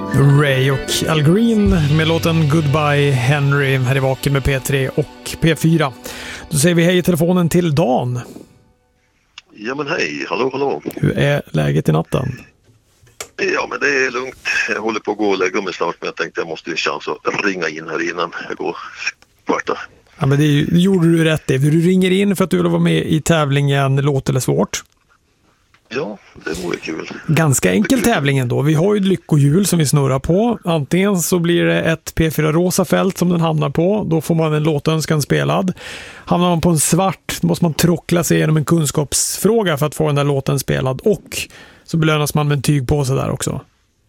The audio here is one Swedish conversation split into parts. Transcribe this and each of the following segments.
Ray och Al Green med låten Goodbye Henry här i Vaken med P3 och P4. Då säger vi hej i telefonen till Dan. Ja men hej, hallå. Hur är läget i natten? Ja men det är lugnt. Jag håller på att gå och lägga mig snart, men jag tänkte jag måste ju chans att ringa in här innan jag går kvarta. Ja, men det gjorde du rätt i. Du ringer in för att du vill vara med i tävlingen Låt eller svårt. Ja, det vore kul. Ganska enkel tävling ändå. Vi har ju ett lyckohjul som vi snurrar på. Antingen så blir det ett P4 rosa fält som den hamnar på. Då får man en låtönskan spelad. Hamnar man på en svart måste man trockla sig igenom en kunskapsfråga för att få den där låten spelad. Och så belönas man med en tygpåse där också.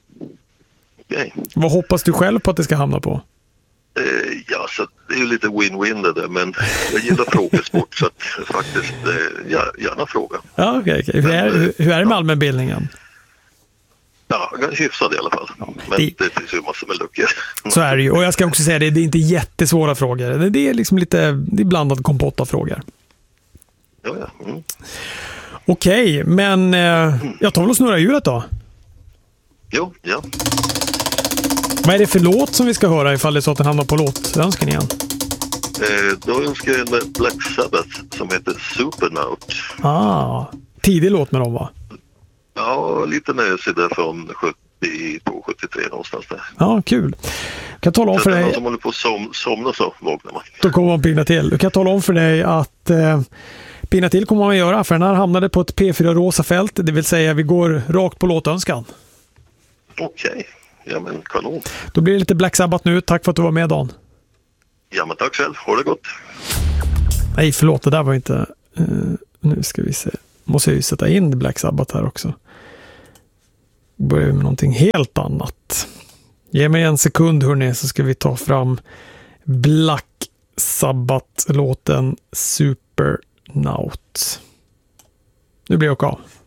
Okay. Vad hoppas du själv på att det ska hamna på? Ja, så det är ju lite win-win det där, men jag gillar frågesport så att faktiskt, gärna fråga. Ja, okej. Hur är det med allmänbildningen? Ja, hyfsad i alla fall. Ja, men det finns ju massor med luckor. Så är det ju. Och jag ska också säga det är inte jättesvåra frågor. Det är liksom det är blandad kompott av frågor. Ja. Okej, men jag tar väl och snurra hjulet då? Jo, ja. Vad är det för låt som vi ska höra ifall det är så att den hamnar på låtönskan igen? Då önskar jag en Black Sabbath som heter Supernaut. Tidig låt med dem va? Ja, lite nösig där från 72-73 någonstans där. Ja, kul. Jag kan tala om för dig... Någon som håller på att somna så vaknar man. Då kommer man pigna till. Jag kan tala om för dig att pigna till kommer man att göra, för den här hamnade på ett P4 rosa fält, det vill säga vi går rakt på låtönskan. Okej. Ja men kanon. Då blir det lite Black Sabbath nu. Tack för att du var med, Dan. Ja men tack själv. Ha det gott. Nej, förlåt. Det där var inte... nu ska vi se. Måste jag ju sätta in Black Sabbath här också. Börjar med någonting helt annat. Ge mig en sekund hörni, så ska vi ta fram Black Sabbath-låten Supernaut. Nu blir jag av.